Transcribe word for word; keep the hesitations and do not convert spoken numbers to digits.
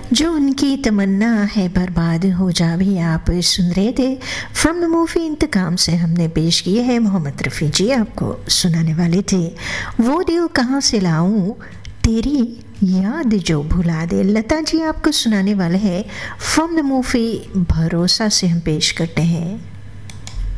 जो उनकी तमन्ना है बर्बाद हो जा भी आप सुन रहे थे फ्रॉम द मूवी इंतकाम से हमने पेश किए है। मोहम्मद रफ़ी जी आपको सुनाने वाले थे वो दिल कहाँ से लाऊं तेरी याद जो भुला दे। लता जी आपको सुनाने वाले हैं फ्रॉम द मूवी भरोसा से हम पेश करते हैं।